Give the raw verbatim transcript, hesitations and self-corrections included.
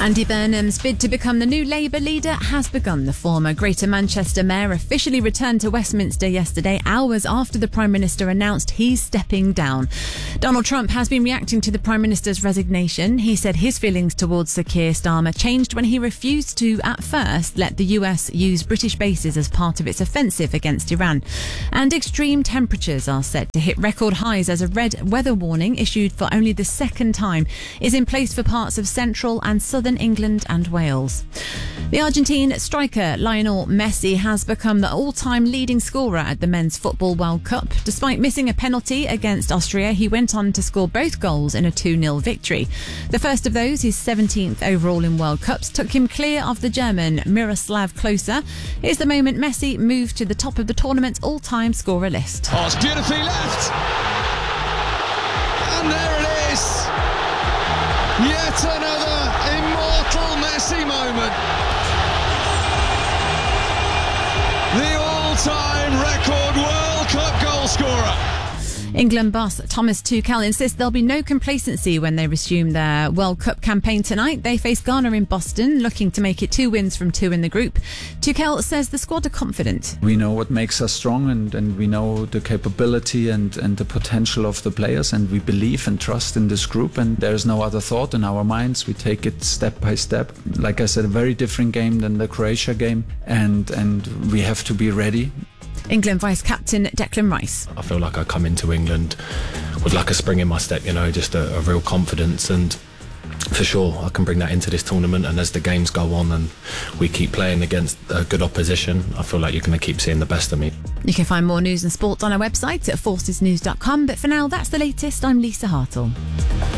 Andy Burnham's bid to become the new Labour leader has begun. The former Greater Manchester mayor officially returned to Westminster yesterday, hours after the Prime Minister announced he's stepping down. Donald Trump has been reacting to the Prime Minister's resignation. He said his feelings towards Sir Keir Starmer changed when he refused to, at first, let the U S use British bases as part of its offensive against Iran. And extreme temperatures are set to hit record highs as a red weather warning, issued for only the second time, is in place for parts of central and southern England and Wales. The Argentine striker Lionel Messi has become the all-time leading scorer at the Men's Football World Cup. Despite missing a penalty against Austria, he went on to score both goals in a two nil victory. The first of those, his seventeenth overall in World Cups, took him clear of the German Miroslav Klose. Here's the moment Messi moved to the top of the tournament's all-time scorer list. Oh, it's beautifully left. And there it is. Yet another immortal Messi moment. The all-time record World Cup goal scorer. England boss Thomas Tuchel insists there'll be no complacency when they resume their World Cup campaign tonight. They face Ghana in Boston, looking to make it two wins from two in the group. Tuchel says the squad are confident. We know what makes us strong, and, and we know the capability and, and the potential of the players, and we believe and trust in this group, and there's no other thought in our minds. We take it step by step. Like I said, a very different game than the Croatia game, and, and we have to be ready. England vice-captain Declan Rice. I feel like I come into England with like a spring in my step, you know, just a, a real confidence, and for sure I can bring that into this tournament. And as the games go on and we keep playing against a good opposition, I feel like you're going to keep seeing the best of me. You can find more news and sport on our website at forces news dot com, but for now, that's the latest. I'm Lisa Hartle.